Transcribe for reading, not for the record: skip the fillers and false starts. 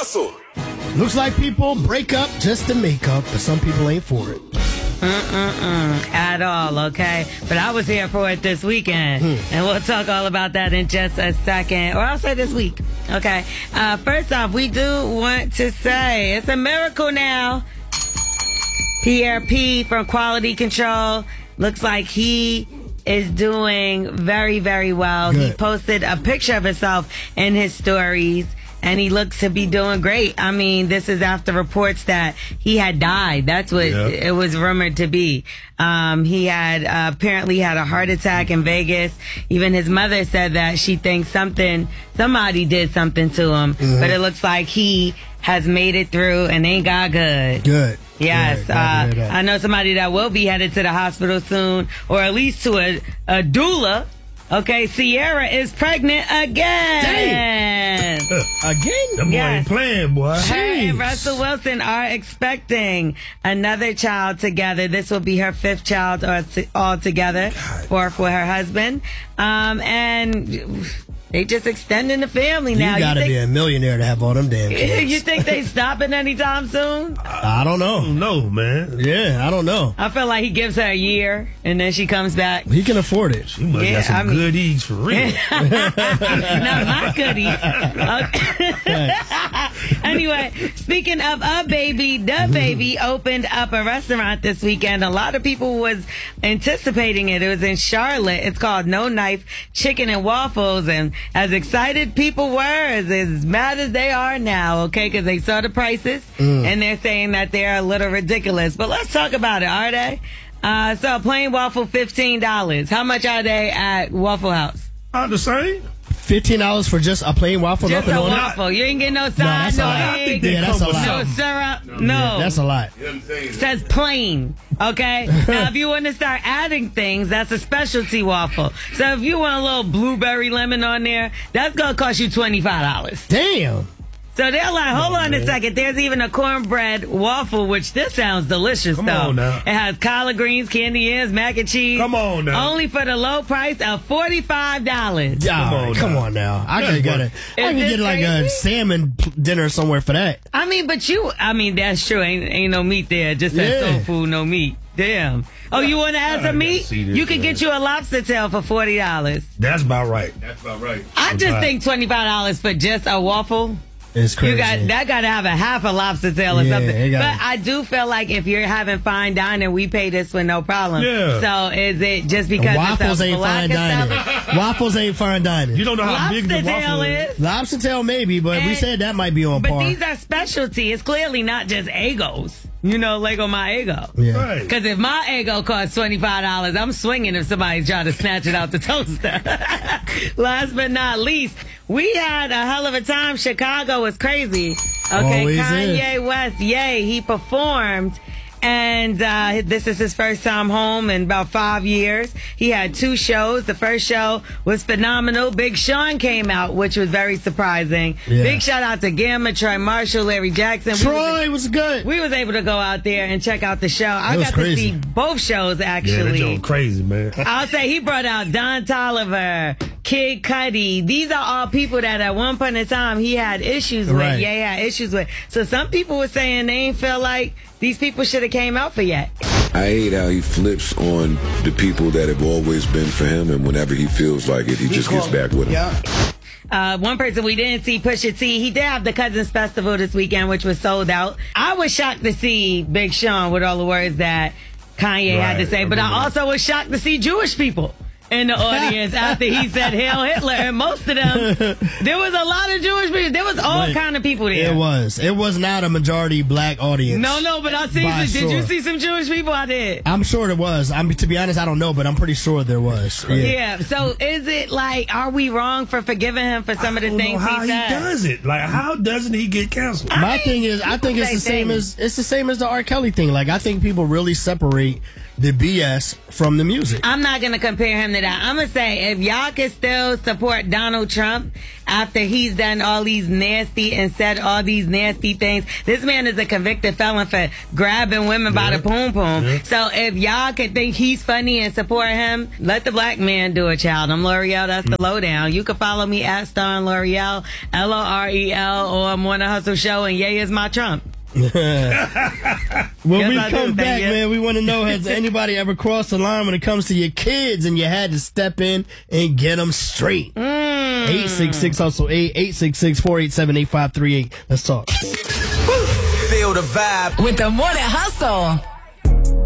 Russell. Looks like people break up just to make up, but some people ain't for it. At all, okay? But I was here for it this weekend, and we'll talk all about that in just a second. Or I'll say this week, okay? First off, we do want to say it's a miracle now. Pierre P. from Quality Control looks like he is doing very, very well. Good. He posted a picture of himself in his stories, and he looks to be doing great. I mean, this is after reports that he had died. That's what it was rumored to be. He had apparently had a heart attack in Vegas. Even his mother said that she thinks somebody did something to him. But it looks like he has made it through and ain't got good. Good. Yes, Good. I know somebody that will be headed to the hospital soon, or at least to a doula. Okay, Sierra is pregnant again. Again? That boy ain't playing, boy. Her and Russell Wilson are expecting another child together. This will be her 5th child altogether, 4th with her husband. And they just extending the family now. You gotta be a millionaire to have all them damn kids. You think they stopping anytime soon? I don't know. No, man. Yeah, I don't know. I feel like he gives her a year and then she comes back. He can afford it. She must got some goodies for real. Not my goodies. Anyway, speaking of a baby, the baby opened up a restaurant this weekend. A lot of people was anticipating it. It was in Charlotte. It's called No Knife Chicken and Waffles, and as excited people were, as mad as they are now, okay, because they saw the prices, and they're saying that they're a little ridiculous. But let's talk about it, are they? So a plain waffle, $15. How much are they at Waffle House? The same. $15 for just a plain waffle? Just nothing a on waffle. You ain't getting no side, that's no a lot. egg, Yeah, that's a lot. no syrup, no. Yeah, that's a lot. It says plain, okay? Now, if you want to start adding things, that's a specialty waffle. So if you want a little blueberry lemon on there, that's going to cost you $25. Damn. So they're like, hold on a second. There's even a cornbread waffle, which this sounds delicious, Come though. on now. It has collard greens, candy yams, mac and cheese. Come on now. Only for the low price of $45. Come on now. I can get like a salmon dinner somewhere for that. I mean, that's true. Ain't no meat there. Just that soul food, no meat. Damn. Oh, you want to add some meat? You can get you a lobster tail for $40. That's about right. I just think $25 for just a waffle. It's crazy. That got to have a half a lobster tail or something. But I do feel like if you're having fine dining, we pay this with no problem. Yeah. So is it just because waffles it's a ain't fine dining? Waffles ain't fine dining. You don't know how big the lobster waffle tail is? Lobster tail maybe, but we said that might be on But par. these are specialty. It's clearly not just Eggos. You know, Lego my ego. Yeah. Right. Because if my ego costs $25, I'm swinging if somebody's trying to snatch it out the toaster. Last but not least, we had a hell of a time. Chicago was crazy. Okay, Always Kanye West, yay, he performed. And this is his first time home in about 5 years. He had 2 shows. The first show was phenomenal. Big Sean came out, which was very surprising. Yeah. Big shout out to Gamma, Troy Marshall, Larry Jackson. Troy was good. We was able to go out there and check out the show. I was got crazy. to see both shows, Yeah, actually. that joke crazy, man. I'll say he brought out Don Toliver, Kid Cudi. These are all people that at one point in time he had issues with. Right. Yeah, he had issues with. So some people were saying they ain't feel like these people should have came out for yet. I hate how he flips on the people that have always been for him, and whenever he feels like it, he just gets back with them. One person we didn't see, Pusha T, he did have the Cousins Festival this weekend, which was sold out. I was shocked to see Big Sean with all the words that Kanye had to say, but I also was shocked to see Jewish people in the audience after he said Hail Hitler, and most of them, there was a lot of Jewish people. There was all kind of people there. It was not a majority black audience. No, but I see. Did you see some Jewish people? I did. I'm sure there was. To be honest, I don't know, but I'm pretty sure there was. Yeah. So is it like, are we wrong for forgiving him for some of the things how he said? he does it. Like, how doesn't he get canceled? My thing is, I think it's the same as the R. Kelly thing. Like, I think people really separate the BS from the music. I'm not going to compare him to that. I'm going to say, if y'all can still support Donald Trump after he's done all these nasty and said all these nasty things, this man is a convicted felon for grabbing women by the poom poom. Yeah. So if y'all can think he's funny and support him, let the black man do it, child. I'm L'Oreal. That's the lowdown. You can follow me at Star and L'Oreal, L'Orel, or Morning Hustle Show, and yay is my Trump. When we come back, man, we want to know, has anybody ever crossed the line when it comes to your kids and you had to step in and get them straight? 866-HUSTLE 866-487-8538. Let's talk. Feel the vibe with the Morning Hustle.